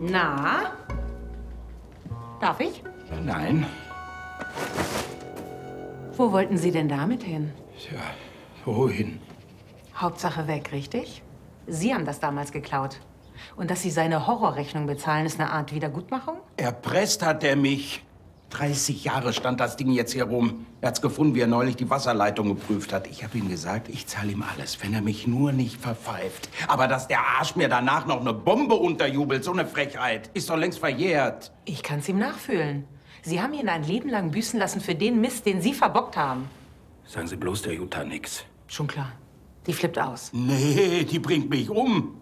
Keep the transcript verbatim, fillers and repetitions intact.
Na? Darf ich? Nein. Wo wollten Sie denn damit hin? Tja, wohin? Hauptsache weg, richtig? Sie haben das damals geklaut. Und dass Sie seine Horrorrechnung bezahlen, ist eine Art Wiedergutmachung? Erpresst hat er mich. dreißig Jahre stand das Ding jetzt hier rum. Er hat's gefunden, wie er neulich die Wasserleitung geprüft hat. Ich habe ihm gesagt, ich zahle ihm alles, wenn er mich nur nicht verpfeift. Aber dass der Arsch mir danach noch eine Bombe unterjubelt, so eine Frechheit, ist doch längst verjährt. Ich kann's ihm nachfühlen. Sie haben ihn ein Leben lang büßen lassen für den Mist, den Sie verbockt haben. Sagen Sie bloß der Jutta nix. Schon klar. Die flippt aus. Nee, die bringt mich um.